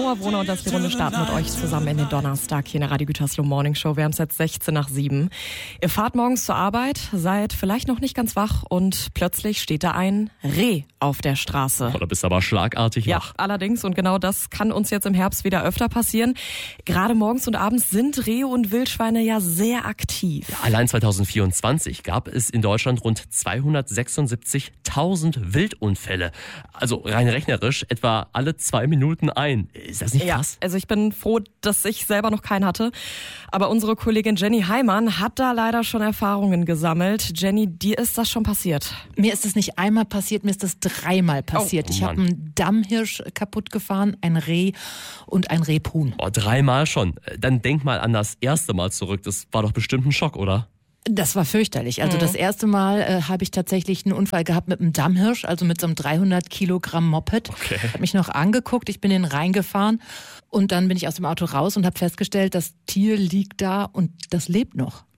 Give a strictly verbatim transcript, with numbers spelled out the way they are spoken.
Noah Brunner und das die Runde starten mit euch zusammen in den Donnerstag hier in der Radio Gütersloh Morning Show. Wir haben es jetzt sechzehn nach sieben. Ihr fahrt morgens zur Arbeit, seid vielleicht noch nicht ganz wach und plötzlich steht da ein Reh auf der Straße. Oder bist aber schlagartig ja, wach. Allerdings, und genau das kann uns jetzt im Herbst wieder öfter passieren. Gerade morgens und abends sind Rehe und Wildschweine ja sehr aktiv. Ja, allein zwanzig vierundzwanzig gab es in Deutschland rund zweihundertsechsundsiebzigtausend Wildunfälle. Also rein rechnerisch etwa alle zwei Minuten ein. Ist das nicht krass? Ja, also ich bin froh, dass ich selber noch keinen hatte. Aber unsere Kollegin Jenny Heimann hat da leider schon Erfahrungen gesammelt. Jenny, dir ist das schon passiert? Mir ist es nicht einmal passiert, mir ist das dreimal passiert. Oh, ich Mann. habe einen Dammhirsch kaputt gefahren, ein Reh und ein Rebhuhn. Oh, dreimal schon. Dann denk mal an das erste Mal zurück. Das war doch bestimmt ein Schock, oder? Das war fürchterlich. Also das erste Mal äh, habe ich tatsächlich einen Unfall gehabt mit einem Dammhirsch, also mit so einem dreihundert Kilogramm Moped. Okay. Hat mich noch angeguckt, ich bin in den reingefahren und dann bin ich aus dem Auto raus und habe festgestellt, das Tier liegt da und das lebt noch.